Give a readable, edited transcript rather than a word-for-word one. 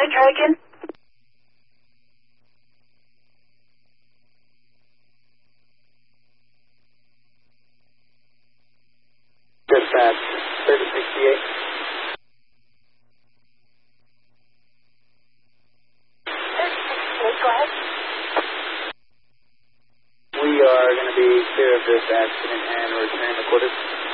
try again? Dispatch, 3068. Go ahead. We are going to be clear of this accident and return the quarters.